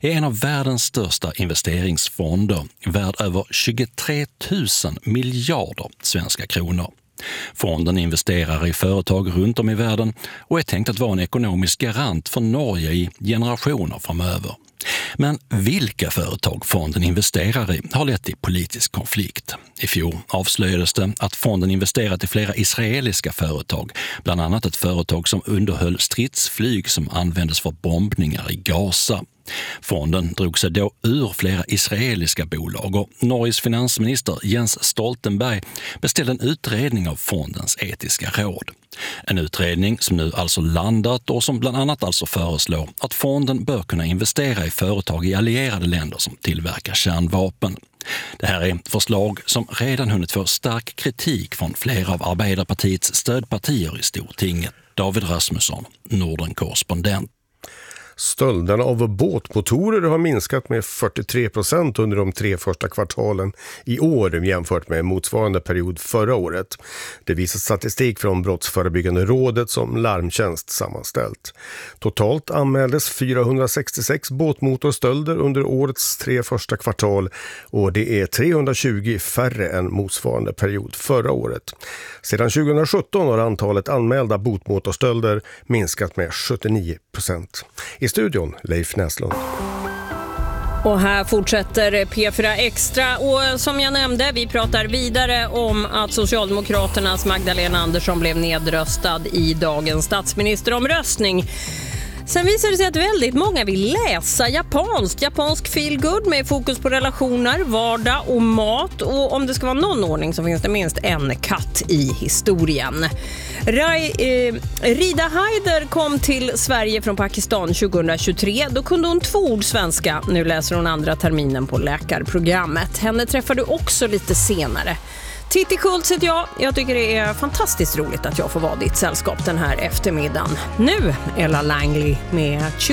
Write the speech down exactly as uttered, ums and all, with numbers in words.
är en av världens största investeringsfonder, värd över tjugotre tusen miljarder svenska kronor. Fonden investerar i företag runt om i världen och är tänkt att vara en ekonomisk garant för Norge i generationer framöver. Men vilka företag fonden investerar i har lett till politisk konflikt. I fjol avslöjades det att fonden investerat i flera israeliska företag, bland annat ett företag som underhöll stridsflyg som användes för bombningar i Gaza. Fonden drog sig då ur flera israeliska bolag och Norges finansminister Jens Stoltenberg beställde en utredning av fondens etiska råd. En utredning som nu alltså landat och som bland annat alltså föreslår att fonden bör kunna investera i företag i allierade länder som tillverkar kärnvapen. Det här är förslag som redan hunnit få stark kritik från flera av Arbeiderpartiets stödpartier i Stortinget. David Rasmusson, Norden-korrespondent. Stölderna av båtmotorer har minskat med fyrtiotre procent under de tre första kvartalen i år jämfört med motsvarande period förra året. Det visar statistik från Brottsförebyggande rådet som Larmtjänst sammanställt. Totalt anmäldes fyrahundrasextiosex båtmotorstölder under årets tre första kvartal och det är trehundratjugo färre än motsvarande period förra året. Sedan tjugosjutton har antalet anmälda båtmotorstölder minskat med sjuttionio procent. I studion, Leif Näslund. Och här fortsätter P fyra Extra och som jag nämnde, vi pratar vidare om att Socialdemokraternas Magdalena Andersson blev nedröstad i dagens statsministeromröstning. Sen visar det sig att väldigt många vill läsa japanskt, japansk feel good med fokus på relationer, vardag och mat. Och om det ska vara någon ordning så finns det minst en katt i historien. Rai, eh, Rida Haider kom till Sverige från Pakistan tjugohundratjugotre. Då kunde hon två ord svenska. Nu läser hon andra terminen på läkarprogrammet. Henne träffar du också lite senare. Titti Schultz heter jag. Jag tycker det är fantastiskt roligt att jag får vara ditt sällskap den här eftermiddagen. Nu Ella Langley med